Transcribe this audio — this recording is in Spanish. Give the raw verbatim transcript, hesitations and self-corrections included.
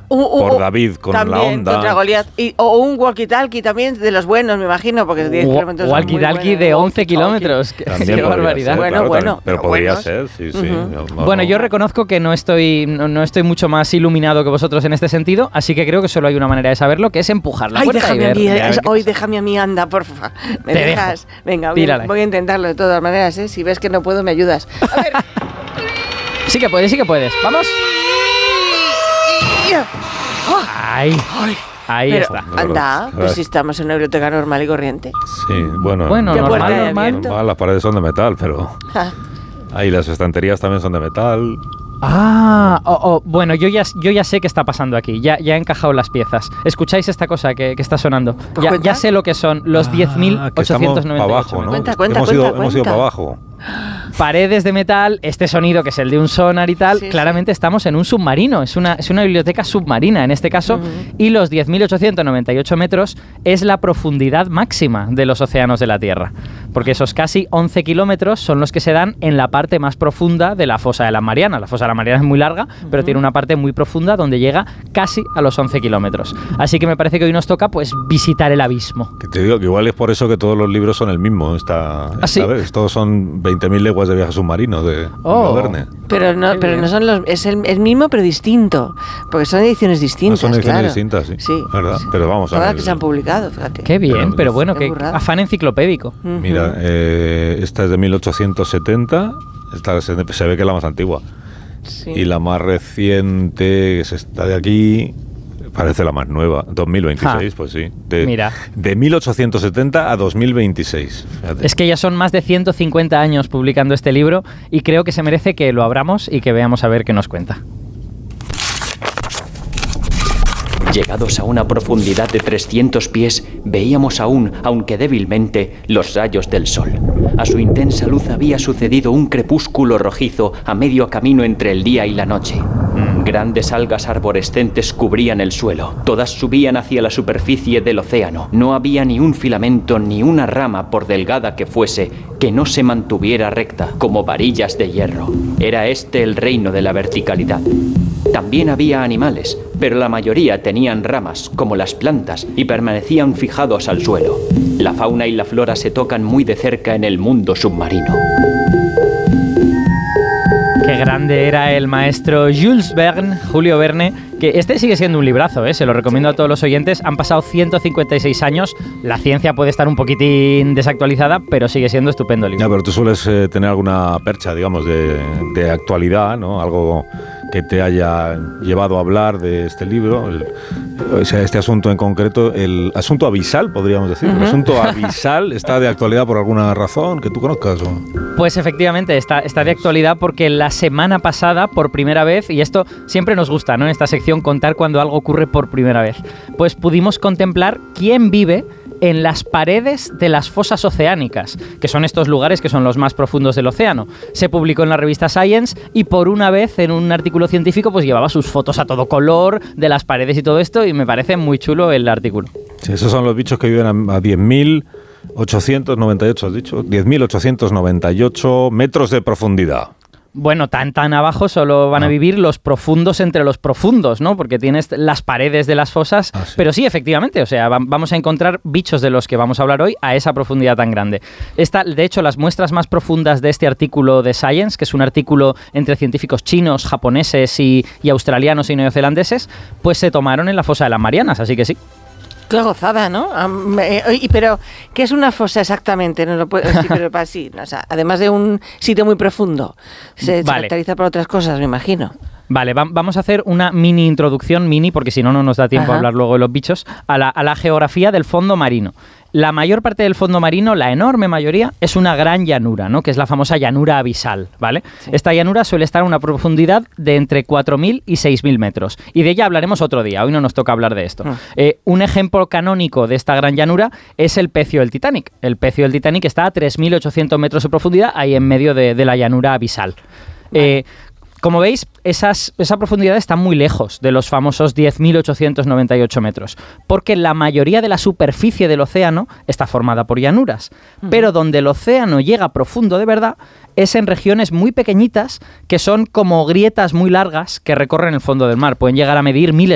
Uh, uh, por David con también, la onda. Contra Goliat. Y, o un walkie-talkie también de los buenos, me imagino, porque diez kilómetros. Walkie-talkie de once kilómetros. Qué barbaridad. Ser, bueno, claro, bueno. Pero podría buenos. ser, sí, sí. Uh-huh. No, no, bueno, no. yo reconozco que no estoy, no, no estoy mucho más iluminado que vosotros en este sentido, así que creo que solo hay una manera de saberlo, que es empujar la Ay, puerta y déjame ver. a mí, ver es, hoy déjame a mí, anda, porfa. ¿Me Te dejas? dejo. Venga, voy, voy a intentarlo de todas maneras, ¿eh? Si ves que no puedo, me ayudas. A ver. Sí que puedes, sí que puedes. ¿Vamos? Ay, ahí Pero, está. Anda, pues si estamos en una biblioteca normal y corriente. Sí, bueno, bueno normal, normal. normal. Las paredes son de metal, pero... Ahí las estanterías también son de metal. Ah, oh, oh, bueno, yo ya, yo ya sé qué está pasando aquí, ya, ya he encajado las piezas. ¿Escucháis esta cosa que, que está sonando? Pues Ya, ya sé lo que son los diez mil ochocientos noventa y ocho. Abajo, ¿no? Cuenta, cuenta, hemos, cuenta, ido, cuenta. hemos ido para abajo. Paredes de metal, este sonido que es el de un sonar y tal, sí, claramente sí. Estamos en un submarino, es una, es una biblioteca submarina en este caso, uh-huh. Y los diez mil ochocientos noventa y ocho metros es la profundidad máxima de los océanos de la Tierra, porque esos casi once kilómetros son los que se dan en la parte más profunda de la fosa de las Marianas. La fosa de las Marianas es muy larga, uh-huh. Pero tiene una parte muy profunda donde llega casi a los once kilómetros. Así que me parece que hoy nos toca pues visitar el abismo. Que te digo que igual es por eso que todos los libros son el mismo, esta, ¿Ah, sí? esta vez. Todos son veinte mil leguas de viaje submarino de oh. Verne. Pero no, pero no son los, es el, el mismo pero distinto, porque son ediciones distintas. Ah, son ediciones claro. distintas, sí. Sí, ¿verdad? sí. Pero vamos Todas a las ver. que se han publicado, fíjate. Qué bien, pero, pero bueno, qué, qué afán enciclopédico. Uh-huh. Mira, eh, esta es de mil ochocientos setenta, esta se, se ve que es la más antigua. Sí. Y la más reciente, que es esta de aquí, parece la más nueva, dos mil veintiséis, ah, pues sí. De, mira. De mil ochocientos setenta a dos mil veintiséis. Fíjate. Es que ya son más de ciento cincuenta años publicando este libro y creo que se merece que lo abramos y que veamos a ver qué nos cuenta. Llegados a una profundidad de trescientos pies, veíamos aún, aunque débilmente, los rayos del sol. A su intensa luz había sucedido un crepúsculo rojizo a medio camino entre el día y la noche. Mm. Grandes algas arborescentes cubrían el suelo. Todas subían hacia la superficie del océano. No había ni un filamento ni una rama, por delgada que fuese, que no se mantuviera recta, como varillas de hierro. Era este el reino de la verticalidad. También había animales, pero la mayoría tenían ramas, como las plantas, y permanecían fijados al suelo. La fauna y la flora se tocan muy de cerca en el mundo submarino. Qué grande era el maestro Jules Verne, Julio Verne, que este sigue siendo un librazo, ¿eh? Se lo recomiendo a todos los oyentes. Han pasado ciento cincuenta y seis años, la ciencia puede estar un poquitín desactualizada, pero sigue siendo estupendo libro. Ya, pero tú sueles eh, tener alguna percha, digamos, de, de actualidad, ¿no? Algo que te haya llevado a hablar de este libro, el, o sea, este asunto en concreto, el asunto abisal, podríamos decir. Uh-huh. El asunto abisal está de actualidad por alguna razón que tú conozcas, ¿o? Pues efectivamente, está, está de actualidad porque la semana pasada, por primera vez, y esto siempre nos gusta, ¿no? En esta sección contar cuando algo ocurre por primera vez, pues pudimos contemplar quién vive en las paredes de las fosas oceánicas, que son estos lugares que son los más profundos del océano. Se publicó en la revista Science y por una vez en un artículo científico pues llevaba sus fotos a todo color de las paredes y todo esto, y me parece muy chulo el artículo. Sí, esos son los bichos que viven a diez mil ochocientos noventa y ocho, has dicho, diez mil ochocientos noventa y ocho metros de profundidad. Bueno, tan tan abajo solo van ah. a vivir los profundos entre los profundos, ¿no? Porque tienes las paredes de las fosas, ah, sí. Pero sí, efectivamente, o sea, va, vamos a encontrar bichos de los que vamos a hablar hoy a esa profundidad tan grande. Esta, de hecho, las muestras más profundas de este artículo de Science, que es un artículo entre científicos chinos, japoneses y, y australianos y neozelandeses, pues se tomaron en la fosa de las Marianas, así que sí. Qué gozada, ¿no? Um, eh, pero, ¿qué es una fosa exactamente? No lo puedo decir, pero para sí. O sea, además de un sitio muy profundo, se vale. caracteriza por otras cosas, me imagino. Vale, va, vamos a hacer una mini introducción, mini, porque si no, no nos da tiempo Ajá. a hablar luego de los bichos, a la, a la geografía del fondo marino. La mayor parte del fondo marino, la enorme mayoría, es una gran llanura, ¿no? Que es la famosa llanura abisal, ¿vale? Sí. Esta llanura suele estar a una profundidad de entre cuatro mil y seis mil metros. Y de ella hablaremos otro día, hoy no nos toca hablar de esto. Mm. Eh, un ejemplo canónico de esta gran llanura es el pecio del Titanic. El pecio del Titanic está a tres mil ochocientos metros de profundidad, ahí en medio de, de la llanura abisal. Vale. Eh, Como veis, esas, esa profundidad está muy lejos de los famosos diez mil ochocientos noventa y ocho metros, porque la mayoría de la superficie del océano está formada por llanuras, uh-huh. pero donde el océano llega profundo de verdad es en regiones muy pequeñitas que son como grietas muy largas que recorren el fondo del mar, pueden llegar a medir miles